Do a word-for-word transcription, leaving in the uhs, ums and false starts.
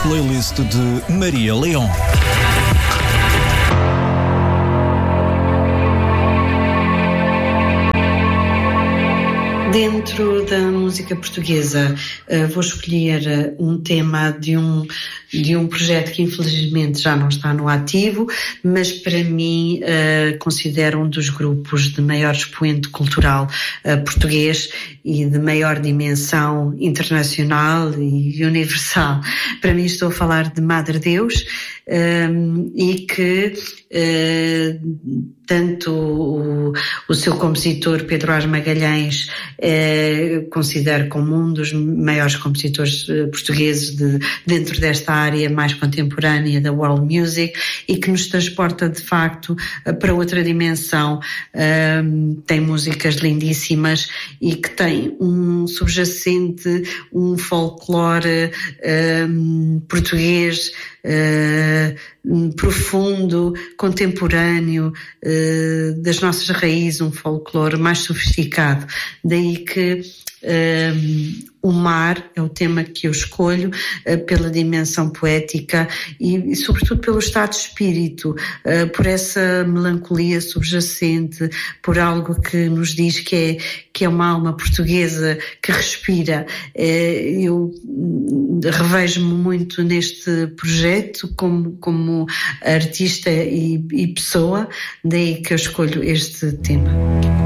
playlist de Maria Leão. Dentro da música portuguesa, uh, vou escolher uh, um tema de um, de um projeto que infelizmente já não está no ativo, mas para mim uh, considero um dos grupos de maior expoente cultural uh, português e de maior dimensão internacional e universal. Para mim, estou a falar de Madre Deus, um, e que uh, tanto o, o seu compositor Pedro Ars Magalhães eh, considero como um dos maiores compositores eh, portugueses de, dentro desta área mais contemporânea da world music, e que nos transporta de facto para outra dimensão. Um, tem músicas lindíssimas e que tem um subjacente, um folclore um, português Uh, profundo, contemporâneo, uh, das nossas raízes, um folclore mais sofisticado. Daí que uh, o mar é o tema que eu escolho, uh, pela dimensão poética e, e sobretudo pelo estado de espírito, uh, por essa melancolia subjacente, por algo que nos diz que é, que é uma alma portuguesa que respira. Uh, eu revejo-me muito neste projeto como, como artista e, e pessoa, daí que eu escolho este tema.